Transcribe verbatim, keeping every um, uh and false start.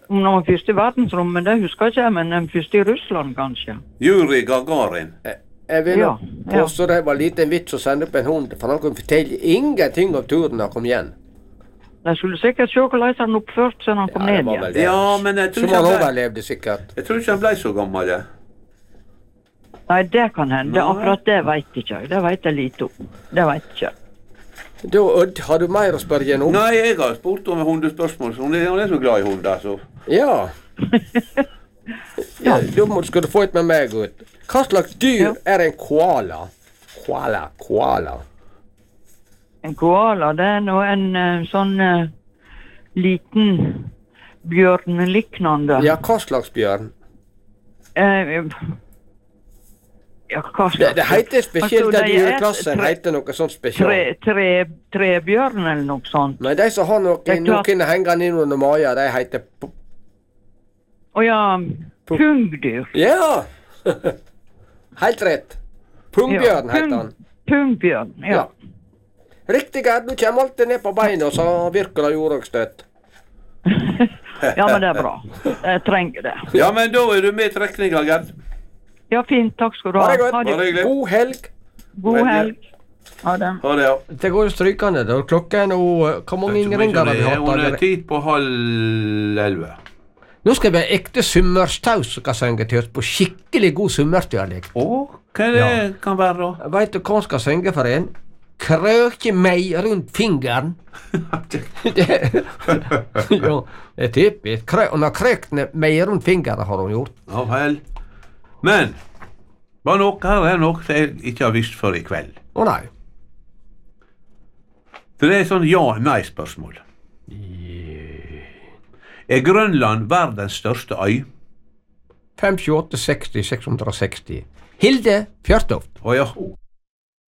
Om den var først i verdensrommet, det husker ikke jeg, men den første i Russland, kanskje. Yuri Gagarin. Jeg, jeg vil Ja, nok påstå det var liten vits å sende opp en hund, for han kunne fortelle ingenting om turen han kom igjen. De skulle sikkert se hvordan han oppførte seg når han kom Ja, det ned var igjen. vel det. Ja, men jeg tror, Som ikke han han ble, overlevde sikkert. jeg tror ikke han ble så gammel, ja. Nei, det kan hende. Nei. Akkurat det vet ikke jeg. Det vet jeg lite om. Det vet jeg ikke. Da, Odd, har du mer å spørre igjen om? Nei, jeg har spurt om hundespørsmål, så hun er, hun er så glad i hunder, så. Ja. ja. Da må, skal du få et med meg, Odd. Hva slags dyr Ja. er en koala? Koala, koala. En koala, det er nå en eh, sånn eh, liten bjørnliknande. Ja, hva slags bjørn? Eh, ja, hva Det, slags? det heter spesielt, Altså, den de er dyreklassen tre- heter noe sånt spesielt. Tre, tre, trebjørn eller noe sånt. Nei, de som har noe, Det er klart. noen hengende inn under maja, de heter p- Å ja, pungdyr. Ja! Helt rett. Pungbjørn Ja, heter pung- han. Pungbjørn, ja. Riktig, Gerd. Du kommer alltid ned på beina, så virker det jordøkstøtt. Ja, men det er bra. Jeg trenger det. Ja, men da er du med i trekninga, Gerd. Ja, fint. Takk skal du Ha ha. det godt. Ha det. Bare hyggelig. God helg. God helg. Ha det. Ha det, ja. Det går jo strykende. Da. Klokka er nå Hvor mange ringer har vi hatt? Hun er Dag? tid på halv elleve. Nå skal vi ha ekte summørstaus som kan synge til oss på skikkelig god summørdialekt. Å, hva det kan være da? Veit du hva han skal synge for en? Krøke meg rundt fingeren. det, ja, det er typisk. Krø, hun har krøkt meg rundt fingeren, har hun gjort. Ja vel. Men, bare noe her er noe som jeg ikke har visst før i kveld. Å nei. For det er sånn ja-nei-spørsmål. Er Grønland verdens største øy? fem sju åtte seksti seks hundre og seksti. Hilde Fjørtoft. Å ja.